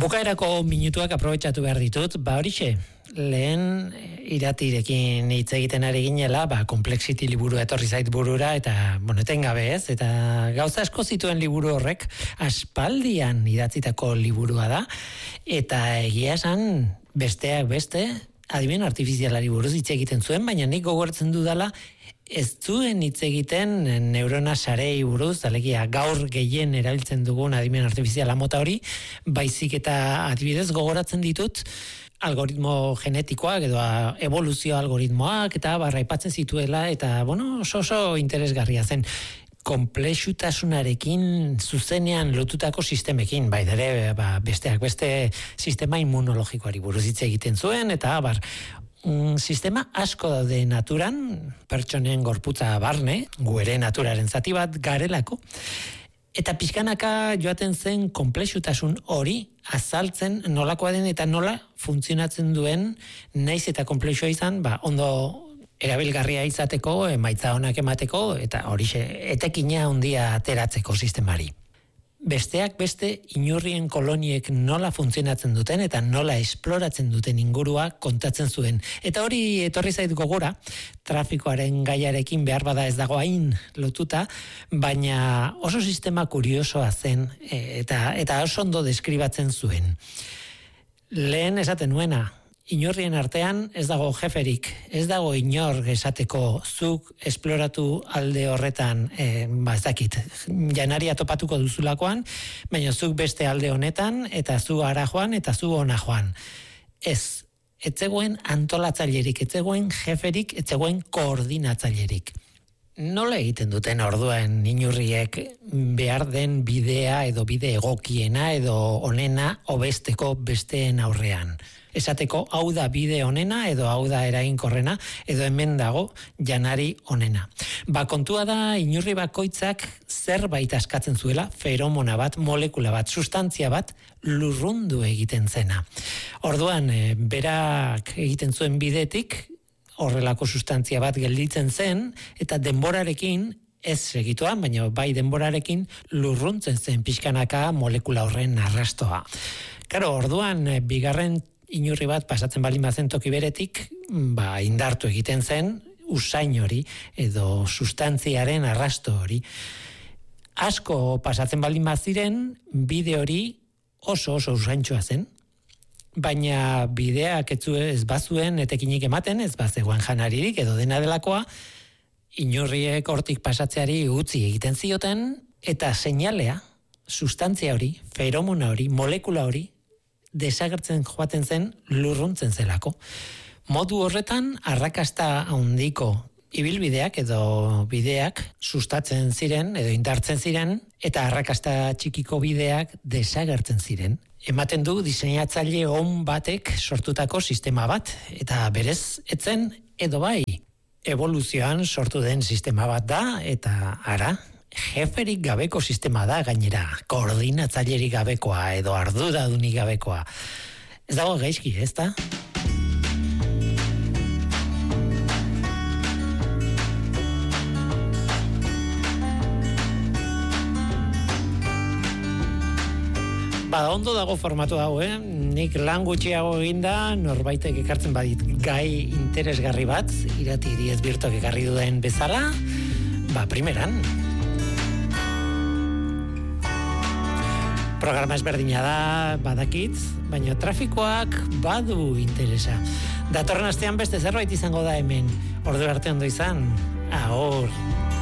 Bukaerako minutuak aprobetxatu behar ditut, horixe, lehen iratirekin hitz egiten ari ginela, Complexity liburu etorri zait burura, eta, etengabe ez, eta gauza asko zituen liburu horrek, aspaldian idatzitako liburua da, eta egia esan, besteak beste, adimen artifizialari buruz hitz egiten zuen, baina nik gogoratzen dudala, ez zuen hitz egiten neurona sarei buruz, alegia gaur gehien erabiltzen dugun adimen artifiziala mota hori, baizik eta adibidez gogoratzen ditut algoritmo genetikoak edo evoluzio algoritmoak eta aipatzen zituela eta oso interesgarria zen. Konplexutasunarekin zuzenean lotutako sistemekin, ere besteak beste sistema immunologikoari buruz hitz egiten zuen eta sistema asko daude naturan, pertsonen gorputza barne, gu ere naturaren zati bat garelako, eta pixkanaka joaten zen konplexutasun hori azaltzen nolakoa den eta nola funtzionatzen duen, naiz eta konplexua izan, ondo erabilgarria izateko, emaitza onak emateko, eta horixe etekina handia ateratzeko sistemari. Besteak beste inurrien koloniek nola funtzionatzen duten eta nola esploratzen duten ingurua kontatzen zuen. Eta hori etorri zait gogora, trafikoaren gaiarekin behar bada ez dago hain lotuta, baina oso sistema kuriosoa zen eta oso ondo deskribatzen zuen. Lehen esaten nuena, inurrien artean ez dago jeferik, ez dago inor esateko zuk esploratu alde horretan, ez dakit, janaria topatuko duzulakoan, baina zuk beste alde honetan, eta zu ara joan, eta zu ona joan. Ez zegoen antolatzailerik, ez zegoen jeferik, ez zegoen koordinatzailerik. Nola egiten duten orduan inurriek behar den bidea edo bide egokiena edo onena hobesteko besteen aurrean? Esateko hau da bide onena edo hau da eraginkorrena edo hemen dago janari onena. Kontua da inurri bakoitzak zerbait askatzen zuela, feromona bat, molekula bat, sustantzia bat lurrundu egiten zena. Orduan, berak egiten zuen bidetik horrelako sustantzia bat gelditzen zen eta denborarekin ez segituan, baina bai denborarekin lurruntzen zen pixkanaka molekula horren arrastoa. Karo, orduan, bigarren inurri bat pasatzen baldin bazen toki beretik, indartu egiten zen usain hori edo sustantziaren arrasto hori. Asko pasatzen baldin baziren, bide hori oso usaintxoa zen, baina bideak ez bazuen etekinik ematen, ez bazegoen janaririk edo dena delakoa, inurriek hortik pasatzeari utzi egiten zioten, eta seinalea, sustantzia hori, feromona hori, molekula hori, desagertzen joaten zen lurruntzen zelako. Modu horretan, arrakasta handiko ibilbideak edo bideak sustatzen ziren edo indartzen ziren eta arrakasta txikiko bideak desagertzen ziren. Ematen du diseinatzaile on batek sortutako sistema bat eta berez etzen edo bai evoluzioan sortu den sistema bat da eta ara jeferik gabeko sistema da gainera, koordinatzailerik gabekoa edo arduradunik gabekoa. Ez dago gaizki, ez da? Ondo dago formatu dago, Nik lan gutxiago eginda, norbaitek ekartzen badit gai interesgarri bat, irati diez birtok ekarri duen bezala, primeran. Programa ezberdina da, badakit, baina trafikoak badu interesa. Datorren astean beste zerbait izango da hemen. Ordu arte ondo izan. Agur.